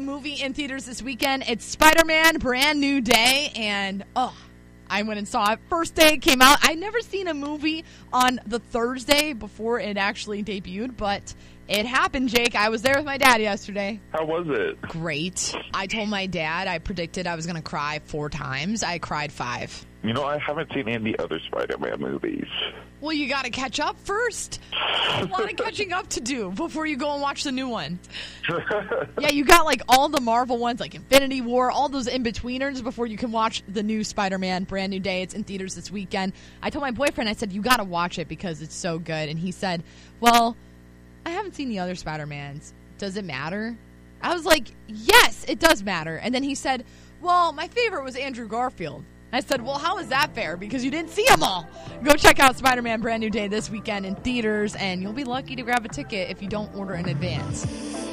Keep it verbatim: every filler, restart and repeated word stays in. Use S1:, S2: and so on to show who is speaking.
S1: movie in theaters this weekend. It's Spider-Man Brand New Day, and oh, I went and saw it. First day it came out. I'd never seen a movie on the Thursday before it actually debuted, but it happened, Jake. I was there with my dad yesterday.
S2: How was it?
S1: Great. I told my dad I predicted I was going to cry four times. I cried five.
S2: You know, I haven't seen any other Spider-Man movies.
S1: Well, you got to catch up first. A lot of catching up to do before you go and watch the new one. Yeah, you got like all the Marvel ones, like Infinity War, all those in-betweeners before you can watch the new Spider-Man Brand New Day. It's in theaters this weekend. I told my boyfriend, I said, you got to watch it because it's so good. And he said, well, I haven't seen the other Spider-Mans. Does it matter? I was like, yes, it does matter. And then he said, well, my favorite was Andrew Garfield. I said, well, how is that fair? Because you didn't see them all. Go check out Spider-Man Brand New Day this weekend in theaters, and you'll be lucky to grab a ticket if you don't order in advance.